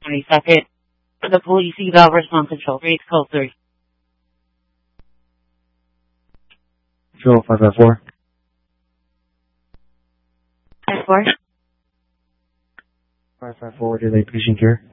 22nd. The police eval response control rates code 30. Control 554. 54. 554, delay patient care.